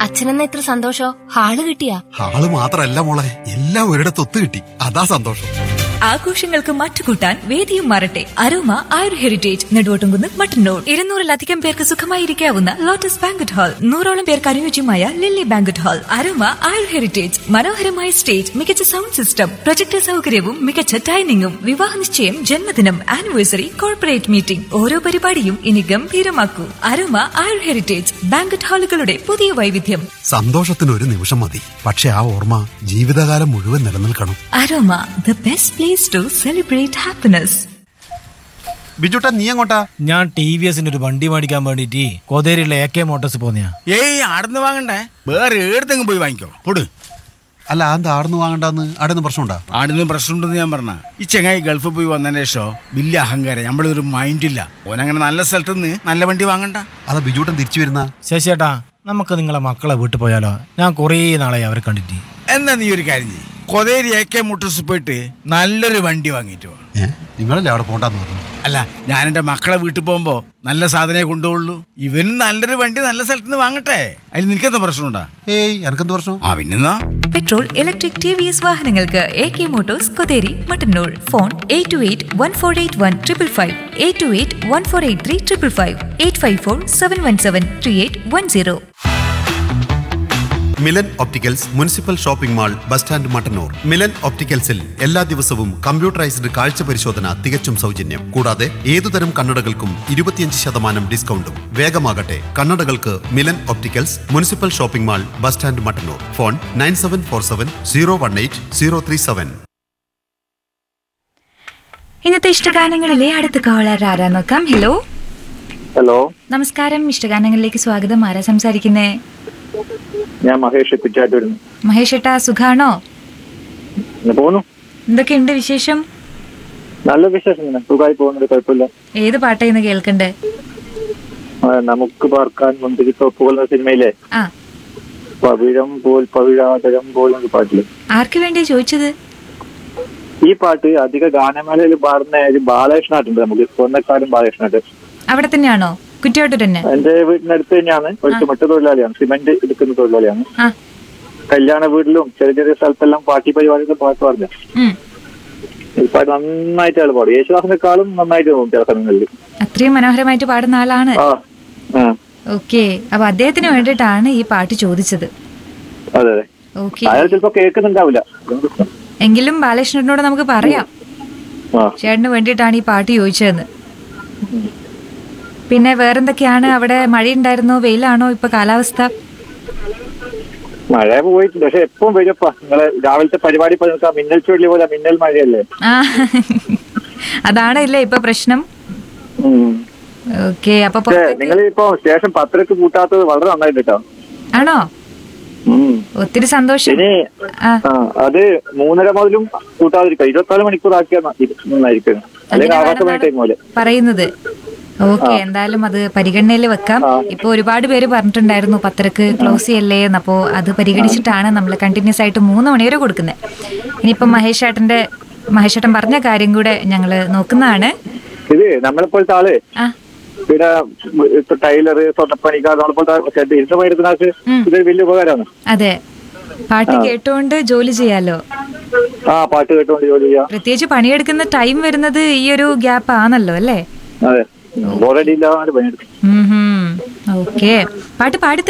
അച്ഛനെന്ന ഇത്ര സന്തോഷോ? ഹാള് കിട്ടിയാ? ഹാള് മാത്രല്ല മോളെ, എല്ലാം ഒരിടത്ത് ഒത്തു കിട്ടി, അതാ സന്തോഷം. ആഘോഷങ്ങൾക്ക് മാറ്റുകൂട്ടാൻ വേദിയും മാറട്ടെ. അരോമ ആയുർ ഹെറിറ്റേജ് നെടുവോട്ടുംകുന്ന് മട്ടന്നൂർ. 200-ലധികം പേർക്ക് സുഖമായിരിക്കാവുന്ന ലോട്ടസ് ബാങ്കറ്റ് ഹാൾ, 100ഓളം പേർക്ക് അനുയോജ്യമായ ലില്ലി ബാങ്കറ്റ് ഹാൾ. അരോമ ആയുർ ഹെറിറ്റേജ് മനോഹരമായ സ്റ്റേജ്, മികച്ച സൗണ്ട് സിസ്റ്റം, പ്രൊജക്ടർ സൗകര്യവും മികച്ച ഡൈനിങ്ങും. വിവാഹ നിശ്ചയം, ജന്മദിനം, ആനിവേഴ്സറി, കോർപ്പറേറ്റ് മീറ്റിംഗ്, ഓരോ പരിപാടിയും ഇനി ഗംഭീരമാക്കൂ. അരോമ ആയുർ ഹെറിറ്റേജ് ബാങ്കറ്റ് ഹാളുകളുടെ പുതിയ വൈവിധ്യം. സന്തോഷത്തിന് ഒരു നിമിഷം മതി, പക്ഷെ ആ ഓർമ്മ ജീവിതകാലം മുഴുവൻ നിലനിൽക്കണം. Aroma, the best place to celebrate happiness. ബിജുട്ടാ, നീ എങ്ങോട്ടാ? ഞാൻ TVS ഒരു വണ്ടി മേടിക്കാൻ വേണ്ടിട്ട് കോതേരിയിലെ AK മോട്ടോഴ്സ് പോന്നെയാ. ഏയ്, ആടുന്ന് വാങ്ങണ്ടേ, വേറെ ഏടത്തെങ്കിലും പോയി വാങ്ങിക്കോ. പൊട്. അല്ല, എന്താ ആടുന്ന് വാങ്ങണ്ടെന്ന്? ആടുന്ന് പ്രശ്നമുണ്ടാ? ആടുന്ന് പ്രശ്നമുണ്ടെന്ന് ഞാൻ പറഞ്ഞ. ഈ ചെങ്ങായി ഗൾഫിൽ പോയി വന്നതിന് ശേഷം വലിയ അഹങ്കാരം, നമ്മളൊരു മൈൻഡില്ല. ഓനങ്ങനെ നല്ല സ്ഥലത്ത് നിന്ന് നല്ല വണ്ടി വാങ്ങണ്ട. അതാ ബിജുട്ടൻ തിരിച്ചു വരുന്ന. ശശിയേട്ടാ, നമുക്ക് നിങ്ങളെ മക്കളെ വീട്ടിൽ പോയാലോ? ഞാൻ കുറേ നാളായി അവരെ കണ്ടിട്ട്. എന്നാ നീ ഒരു കാര്യം ചെയ്യ്, കൊതേരി AK മോട്ടോഴ്സ് പോയിട്ട് നല്ലൊരു വണ്ടി വാങ്ങിയിട്ട് വാ. നിങ്ങളല്ലേ അവിടെ പോണ്ടെന്ന് പറഞ്ഞു? അല്ല, ഞാൻ എന്റെ മക്കളെ വീട്ടിൽ പോകുമ്പോ നല്ല സാധനമേ കൊണ്ടുപോകുള്ളൂ. ഇവന് നല്ലൊരു വണ്ടി നല്ല സ്ഥലത്ത് നിന്ന് വാങ്ങട്ടെ. അതിൽ നിനക്കെന്താ പ്രശ്നമുണ്ടാ? ഏയ്, എനക്കെന്ത് പ്രശ്നം? പിന്നെന്നാ, പെട്രോൾ, ഇലക്ട്രിക് TVS വാഹനങ്ങൾക്ക് AK Motors Kotheri Mattannur. Phone 8281481555, 8281483555, 8547173810. Milan opticals municipal shopping mall, bus stand, Mattannur. Milan ഒപ്റ്റിക്കൽസിൽ എല്ലാ ദിവസവും കമ്പ്യൂട്ടറൈസ്ഡ് കാഴ്ച പരിശോധന തികച്ചും സൗജന്യം. കൂടാതെ ഏതുതരം കണ്ണടകൾക്കും 25% ഡിസ്കൗണ്ടും. വേഗമാകട്ടെ, കണ്ണടകൾക്ക് Milan opticals, municipal shopping mall, bus stand, Mattannur. Phone 9747018037. ഇന്നത്തെ ഇഷ്ടഗാനങ്ങളിലെ അടുത്ത കോളർ ആരാ നോക്കാം. ഹലോ. ഹലോ, നമസ്കാരം. ഇഷ്ടഗാനങ്ങളിലേക്ക് സ്വാഗതം. ആരാ സംസാരിക്കുന്നേ? ഞാൻ മഹേഷ് കുറ്റാറ്റൂരിൽ. മഹേഷ് ഏട്ടാ, സുഖാണോ? പോന്നു. എന്തൊക്കെയുണ്ട് വിശേഷം? നല്ല വിശേഷം, സുഖമായി പോകുന്നുണ്ട്, കുഴപ്പമില്ല. ഏത് പാട്ടായിന്ന് കേൾക്കണ്ടേ? നമുക്ക് പാർക്കാൻ മുന്തിരിത്തോപ്പുകൾ എന്ന സിനിമയിലെ പവിഴം പോൽ പവിഴാതരം പോൽ എന്നൊരു പാട്ടില്. ആർക്ക് വേണ്ടിയാ ചോദിച്ചത്? ഈ പാട്ട് അധിക ഗാനമേളയിൽ പാടുന്ന ഒരു ബാലകൃഷ്ണാട്ടുണ്ട്, നമുക്ക് സ്വന്തക്കാരൻ ബാലകൃഷ്ണാട്ട്. അവിടെ തന്നെയാണോ? കുറ്റിയോട്ടൂർ തന്നെ? എന്റെ വീടിനടുത്ത് തന്നെയാണ്. ഒരു ചുമട്ട് തൊഴിലാളിയാണ്, സിമന്റ് എടുക്കുന്ന തൊഴിലാളിയാണ്. കല്യാണ വീട്ടിലും ചെറിയ ചെറിയ സ്ഥലത്തെല്ലാം പാർട്ടി പരിപാടികൾ പാട്ട് പറഞ്ഞു. ഈ പാട്ട് നന്നായിട്ട് ആൾ പാടും, യേശുദാസിനെക്കാളും നന്നായിട്ട് തോന്നും ചില സമയങ്ങളിൽ. അത്രയും മനോഹരമായിട്ട് പാടുന്ന ആളാണ്. ഓക്കെ, അപ്പൊ അദ്ദേഹത്തിന് വേണ്ടിയിട്ടാണ് ഈ പാട്ട് ചോദിച്ചത്. അതെ അതെ. ഓക്കെ, അയാൾ ചിലപ്പോ കേൾക്കുന്നുണ്ടാവില്ല, എങ്കിലും ബാലകൃഷ്ണനോട് നമുക്ക് പറയാം ചേട്ടന് വേണ്ടിയിട്ടാണ് ഈ പാട്ട് ചോദിച്ചതെന്ന്. പിന്നെ വേറെന്തൊക്കെയാണ് അവിടെ? മഴയുണ്ടായിരുന്നോ, വെയിലാണോ ഇപ്പൊ കാലാവസ്ഥ? മഴ പോയിട്ടുണ്ട്, പക്ഷെ എപ്പം വരുപ്പാ. നിങ്ങള് രാവിലത്തെ പരിപാടി മിന്നൽ ചുഴലി പോലെ മിന്നൽ മഴയല്ലേ? അതാണല്ലേ ഇപ്പൊ പ്രശ്നം. ഓക്കെ, അപ്പൊ നിങ്ങൾ ഇപ്പൊ സ്റ്റേഷൻ 10 കൂട്ടാത്തത് വളരെ നന്നായിട്ട് കേട്ടോ. ആണോ? ഒത്തിരി സന്തോഷം. ഇനി അത് 3:30 മുതലും കൂട്ടാതിരിക്കാം, 24 മണിക്കൂർ ആക്കിയാൽ നന്നായിരിക്കും, അല്ലെങ്കിൽ ആകാശവാണി ടൈം പോലെ പറയുന്നത്. ഓക്കെ, എന്തായാലും അത് പരിഗണനയിൽ വെക്കാം. ഇപ്പൊ ഒരുപാട് പേര് പറഞ്ഞിട്ടുണ്ടായിരുന്നു 10 ക്ലോസ് ചെയ്യല്ലേ എന്ന്. അപ്പോ അത് പരിഗണിച്ചിട്ടാണ് നമ്മൾ കണ്ടിന്യൂസ് ആയിട്ട് 3 മണി വരെ കൊടുക്കുന്നത്. ഇനിയിപ്പോ മഹേഷേട്ടൻ പറഞ്ഞ കാര്യം കൂടെ ഞങ്ങള് നോക്കുന്നതാണ്. ഇത് നമ്മളെപ്പോലത്തെ ആള്, പിന്നെ ടൈലർ, സ്വർണ്ണപ്പണിക്കാർ, നമ്മളെപ്പോലത്തെ ഇരുന്നമായിരുന്നാക്ക് ഇതൊരു വലിയ ഉപകാരമാണ്. അതെ, പാട്ട് കേട്ടോണ്ട് ജോലി ചെയ്യാലോ. പാട്ട് കേട്ടോണ്ട് ജോലി ചെയ്യാം. പ്രത്യേകിച്ച് പണിയെടുക്കുന്ന ടൈം വരുന്നത് ഈ ഒരു ഗ്യാപ്പ് ആണല്ലോ അല്ലേ? അതെ, ബോറടി ഇല്ലാതെ പണിയെടുക്കും. ഓക്കെ, പാട്ട് പാടി